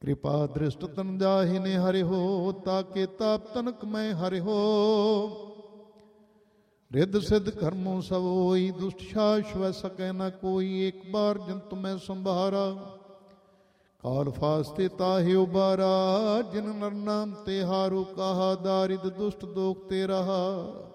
कृपा दृष्ट तन जाहिने हरि हो, ताके ताप तनक मैं हरि हो। रिद सिद्ध कर्मों सब होई, दुष्ट शास वह सकै न कोई। एक बार जंत मैं संभारा, काल फास्ते ताहे उबारा। जिन नर नाम ते हारो, कहा दारिद दुष्ट दोख ते रहा।